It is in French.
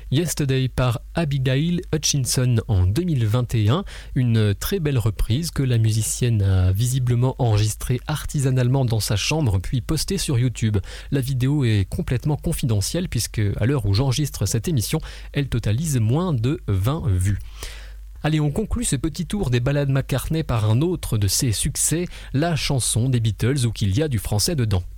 Yesterday par Abigail Hutchinson en 2021, une très belle reprise que la musicienne a visiblement enregistrée artisanalement dans sa chambre puis postée sur YouTube. La vidéo est complètement confidentielle puisque à l'heure où j'enregistre cette émission, elle totalise moins de 20 vues. Allez, on conclut ce petit tour des ballades McCartney par un autre de ses succès, la chanson des Beatles où qu'il y a du français dedans.